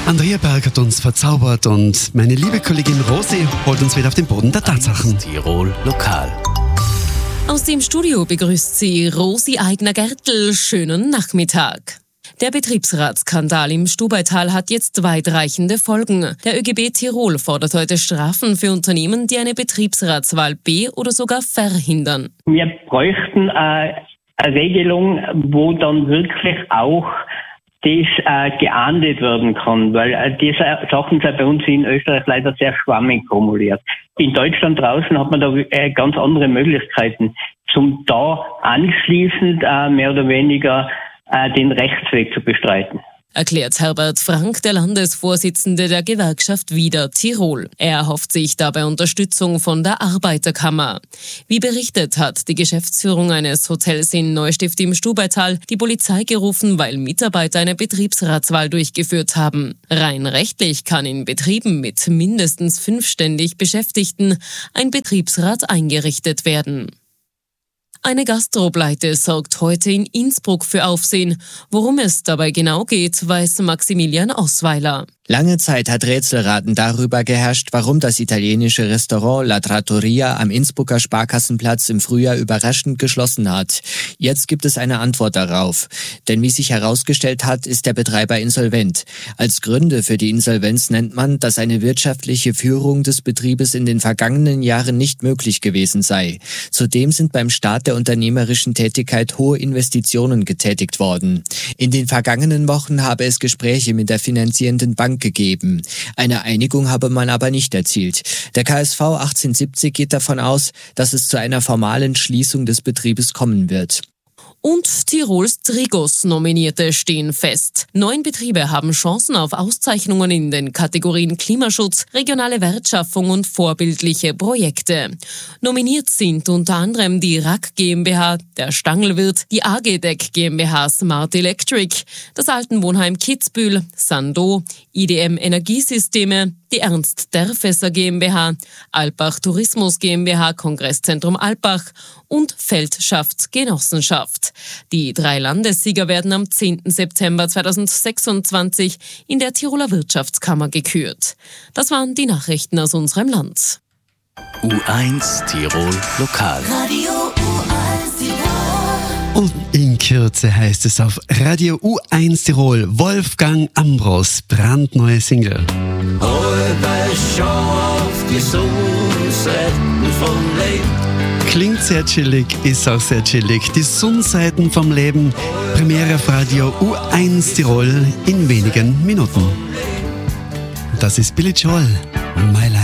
Andrea Berg hat uns verzaubert und meine liebe Kollegin Rosi holt uns wieder auf den Boden der Tatsachen. Tirol Lokal. Aus dem Studio begrüßt sie Rosi Eigner-Gertl. Schönen Nachmittag. Der Betriebsratsskandal im Stubaital hat jetzt weitreichende Folgen. Der ÖGB Tirol fordert heute Strafen für Unternehmen, die eine Betriebsratswahl oder sogar verhindern. Wir bräuchten eine Regelung, wo dann wirklich auch das geahndet werden kann, weil diese Sachen sind bei uns in Österreich leider sehr schwammig formuliert. In Deutschland draußen hat man da ganz andere Möglichkeiten, zum da anschließend mehr oder weniger den Rechtsweg zu bestreiten. Erklärt Herbert Frank, der Landesvorsitzende der Gewerkschaft Wieder Tirol. Er erhofft sich dabei Unterstützung von der Arbeiterkammer. Wie berichtet, hat die Geschäftsführung eines Hotels in Neustift im Stubaital die Polizei gerufen, weil Mitarbeiter eine Betriebsratswahl durchgeführt haben. Rein rechtlich kann in Betrieben mit mindestens 5 ständig Beschäftigten ein Betriebsrat eingerichtet werden. Eine Gastropleite sorgt heute in Innsbruck für Aufsehen. Worum es dabei genau geht, weiß Maximilian Osweiler. Lange Zeit hat Rätselraten darüber geherrscht, warum das italienische Restaurant La Trattoria am Innsbrucker Sparkassenplatz im Frühjahr überraschend geschlossen hat. Jetzt gibt es eine Antwort darauf. Denn wie sich herausgestellt hat, ist der Betreiber insolvent. Als Gründe für die Insolvenz nennt man, dass eine wirtschaftliche Führung des Betriebes in den vergangenen Jahren nicht möglich gewesen sei. Zudem sind beim Start der unternehmerischen Tätigkeit hohe Investitionen getätigt worden. In den vergangenen Wochen habe es Gespräche mit der finanzierenden Bank gegeben. Eine Einigung habe man aber nicht erzielt. Der KSV 1870 geht davon aus, dass es zu einer formalen Schließung des Betriebes kommen wird. Und Tirols Trigos-Nominierte stehen fest. 9 Betriebe haben Chancen auf Auszeichnungen in den Kategorien Klimaschutz, regionale Wertschaffung und vorbildliche Projekte. Nominiert sind unter anderem die RAK GmbH, der Stangelwirt, die AG-Deck GmbH Smart Electric, das Altenwohnheim Kitzbühel, Sando, IDM Energiesysteme, die Ernst Derfesser GmbH, Alpbach Tourismus GmbH, Kongresszentrum Alpbach und Feldschaftsgenossenschaft. Die 3 Landessieger werden am 10. September 2026 in der Tiroler Wirtschaftskammer gekürt. Das waren die Nachrichten aus unserem Land. U1 Tirol Lokal. Radio U1 Tirol. Und in Kürze heißt es auf Radio U1 Tirol Wolfgang Ambros brandneue Single. Klingt sehr chillig, ist auch sehr chillig. Die Sonnenseiten vom Leben. Premiere auf Radio U1 Tirol in wenigen Minuten. Das ist Billy Joel, My Life.